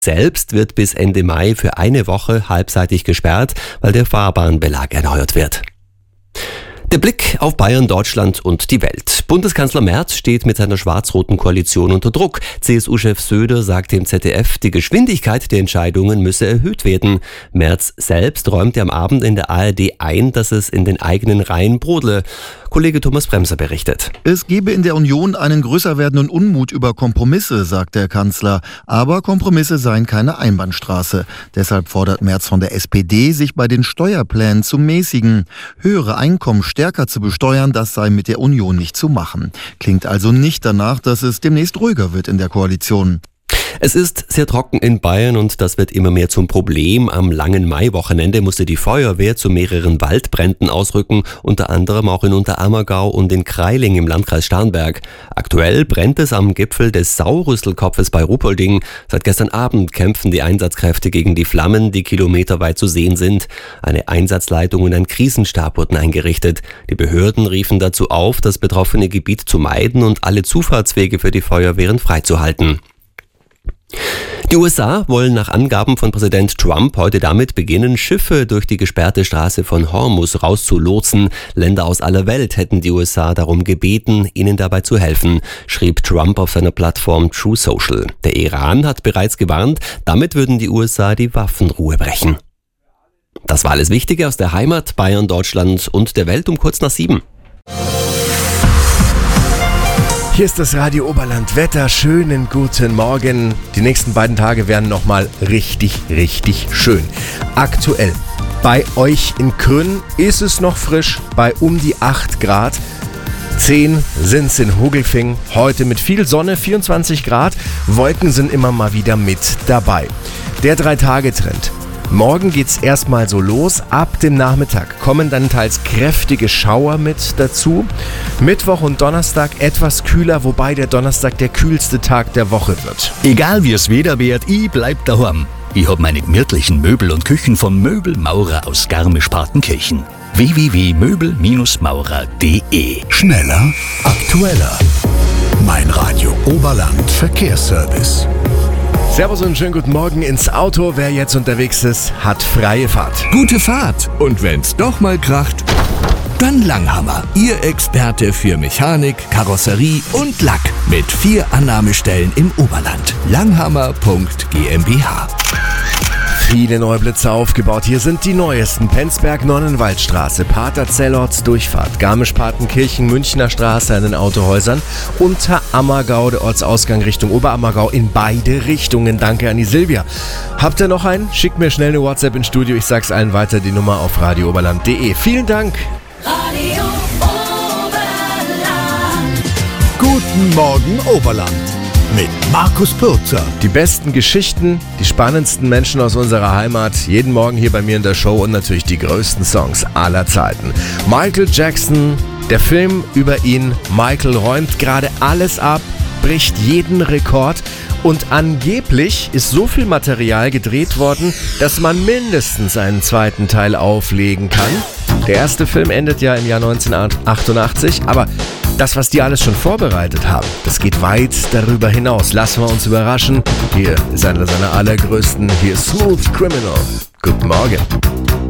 selbst wird bis Ende Mai für eine Woche halbseitig gesperrt, weil der Fahrbahnbelag erneuert wird. Der Blick auf Bayern, Deutschland und die Welt. Bundeskanzler Merz steht mit seiner schwarz-roten Koalition unter Druck. CSU-Chef Söder sagt dem ZDF, die Geschwindigkeit der Entscheidungen müsse erhöht werden. Merz selbst räumte am Abend in der ARD ein, dass es in den eigenen Reihen brodle. Kollege Thomas Bremser berichtet. Es gebe in der Union einen größer werdenden Unmut über Kompromisse, sagt der Kanzler. Aber Kompromisse seien keine Einbahnstraße. Deshalb fordert Merz von der SPD, sich bei den Steuerplänen zu mäßigen. Höhere Einkommen stärker zu besteuern, das sei mit der Union nicht zu machen. Klingt also nicht danach, dass es demnächst ruhiger wird in der Koalition. Es ist sehr trocken in Bayern und das wird immer mehr zum Problem. Am langen Maiwochenende musste die Feuerwehr zu mehreren Waldbränden ausrücken, unter anderem auch in Unterammergau und in Kreiling im Landkreis Starnberg. Aktuell brennt es am Gipfel des Saurüsselkopfes bei Ruppolding. Seit gestern Abend kämpfen die Einsatzkräfte gegen die Flammen, die kilometerweit zu sehen sind. Eine Einsatzleitung und ein Krisenstab wurden eingerichtet. Die Behörden riefen dazu auf, das betroffene Gebiet zu meiden und alle Zufahrtswege für die Feuerwehren freizuhalten. Die USA wollen nach Angaben von Präsident Trump heute damit beginnen, Schiffe durch die gesperrte Straße von Hormuz rauszulotsen. Länder aus aller Welt hätten die USA darum gebeten, ihnen dabei zu helfen, schrieb Trump auf seiner Plattform True Social. Der Iran hat bereits gewarnt, damit würden die USA die Waffenruhe brechen. Das war alles Wichtige aus der Heimat, Bayern, Deutschland und der Welt um kurz nach 7. Hier ist das Radio Oberland Wetter. Schönen guten Morgen. Die nächsten beiden Tage werden nochmal richtig schön. Aktuell bei euch in Krünn ist es noch frisch bei um die 8 Grad. 10 sind es in Hogelfing. Heute mit viel Sonne, 24 Grad. Wolken sind immer mal wieder mit dabei. Der 3-Tage-Trend. Morgen geht's erstmal so los. Ab dem Nachmittag kommen dann teils kräftige Schauer mit dazu. Mittwoch und Donnerstag etwas kühler, wobei der Donnerstag der kühlste Tag der Woche wird. Egal wie es Wetter wird, ich bleib daheim. Ich hab meine gemütlichen Möbel und Küchen vom Möbelmaurer aus Garmisch-Partenkirchen. www.möbelmaurer.de. Schneller, aktueller. Mein Radio Oberland Verkehrsservice. Servus und schönen guten Morgen ins Auto. Wer jetzt unterwegs ist, hat freie Fahrt. Gute Fahrt. Und wenn's doch mal kracht, dann Langhammer. Ihr Experte für Mechanik, Karosserie und Lack. Mit 4 Annahmestellen im Oberland. Langhammer.gmbH. Viele neue Blitze aufgebaut. Hier sind die neuesten. Penzberg-Nonnenwaldstraße, Pater-Zellorts-Durchfahrt, Garmisch-Partenkirchen, Münchner Straße an den Autohäusern, Unterammergau, der Ortsausgang Richtung Oberammergau in beide Richtungen. Danke an die Silvia. Habt ihr noch einen? Schickt mir schnell eine WhatsApp ins Studio. Ich sag's allen weiter, die Nummer auf radiooberland.de. Vielen Dank. Radio Oberland. Guten Morgen Oberland. Mit Markus Pürzer. Die besten Geschichten, die spannendsten Menschen aus unserer Heimat, jeden Morgen hier bei mir in der Show und natürlich die größten Songs aller Zeiten. Michael Jackson, der Film über ihn. Michael räumt gerade alles ab, bricht jeden Rekord und angeblich ist so viel Material gedreht worden, dass man mindestens einen zweiten Teil auflegen kann. Der erste Film endet ja im Jahr 1988, aber das, was die alles schon vorbereitet haben, das geht weit darüber hinaus. Lassen wir uns überraschen. Hier ist einer seiner allergrößten. Hier ist Smooth Criminal. Guten Morgen.